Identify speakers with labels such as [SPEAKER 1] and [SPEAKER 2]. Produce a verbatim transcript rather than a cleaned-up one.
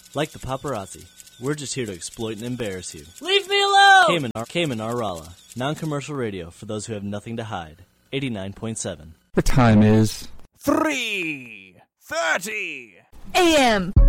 [SPEAKER 1] Like the paparazzi, we're just here to exploit and embarrass you.
[SPEAKER 2] Leave me alone!
[SPEAKER 1] Cayman, Cayman Rala, non-commercial radio for those who have nothing to hide. eighty-nine point seven.
[SPEAKER 3] The time is
[SPEAKER 4] three thirty
[SPEAKER 2] A M